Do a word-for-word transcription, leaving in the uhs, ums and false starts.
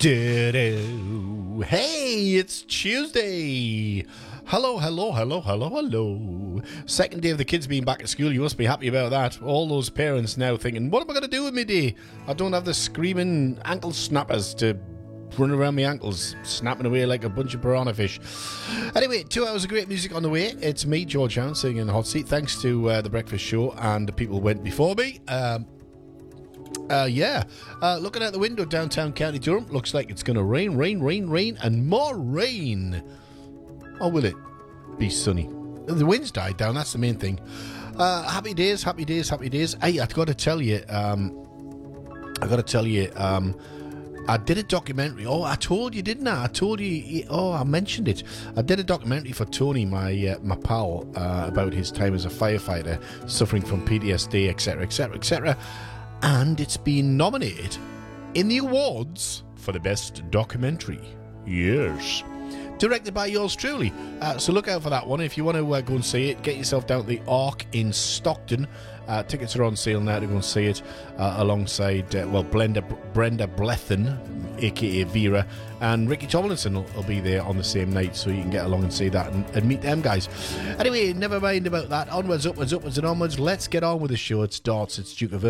Do-do. Hey, it's Tuesday. Hello, hello, hello, hello, hello. Second day of the kids being back at school. You must be happy about that. All those parents now thinking, what am I going to do with my day? I don't have the screaming ankle snappers to run around my ankles, snapping away like a bunch of piranha fish. Anyway, two hours of great music on the way. It's me, George Hound, sitting in the hot seat. Thanks to uh, The Breakfast Show and the people who went before me. Um... Uh, yeah, uh, looking out the window downtown County Durham, looks like it's going to rain, rain, rain, rain, and more rain. Or will it be sunny? The wind's died down, that's the main thing. Uh, happy days, happy days, happy days. Hey, I've got to tell you, um, I've got to tell you, um, I did a documentary. Oh, I told you, didn't I? I told you. Oh, I mentioned it. I did a documentary for Tony, my uh, my pal, uh, about his time as a firefighter, suffering from P T S D, et cetera, et cetera, et cetera. And it's been nominated in the awards for the best documentary. Yes. Directed by yours truly. Uh, so look out for that one. If you want to uh, go and see it, get yourself down to the Ark in Stockton. Uh, tickets are on sale now to go and see it uh, alongside, uh, well, Brenda, Brenda Blethyn, a k a. Vera, and Ricky Tomlinson will, will be there on the same night, so you can get along and see that and, and meet them guys. Anyway, never mind about that. Onwards, upwards, upwards and onwards. Let's get on with the show. It starts. It's Duke of